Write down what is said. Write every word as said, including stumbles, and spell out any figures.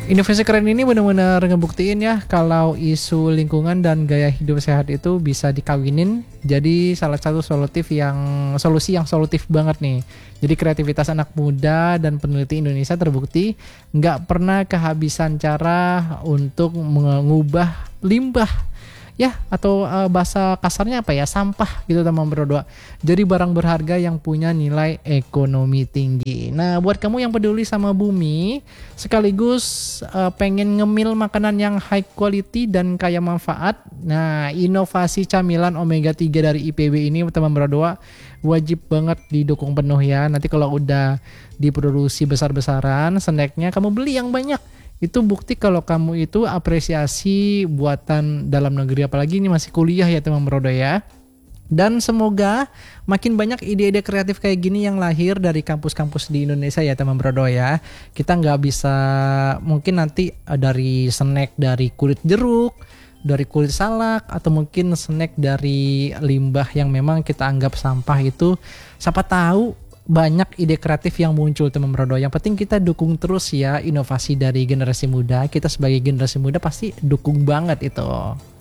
Inovasi keren ini benar-benar ngebuktiin ya kalau isu lingkungan dan gaya hidup sehat itu bisa dikawinin. Jadi salah satu solutif yang solusi yang solutif banget nih. Jadi kreativitas anak muda dan peneliti Indonesia terbukti nggak pernah kehabisan cara untuk mengubah limbah ya, atau uh, bahasa kasarnya apa ya, sampah gitu teman berdua, jadi barang berharga yang punya nilai ekonomi tinggi. Nah buat kamu yang peduli sama bumi sekaligus uh, pengen ngemil makanan yang high quality dan kaya manfaat, nah inovasi camilan omega tiga dari I P B ini teman berdua wajib banget didukung penuh ya. Nanti kalau udah diproduksi besar-besaran snacknya kamu beli yang banyak. Itu bukti kalau kamu itu apresiasi buatan dalam negeri, apalagi ini masih kuliah ya teman Brodo ya. Dan semoga makin banyak ide-ide kreatif kayak gini yang lahir dari kampus-kampus di Indonesia ya teman Brodo ya. Kita nggak bisa, mungkin nanti dari snack dari kulit jeruk, dari kulit salak, atau mungkin snack dari limbah yang memang kita anggap sampah itu, siapa tahu banyak ide kreatif yang muncul teman Brodo. Yang penting kita dukung terus ya inovasi dari generasi muda. Kita sebagai generasi muda pasti dukung banget itu.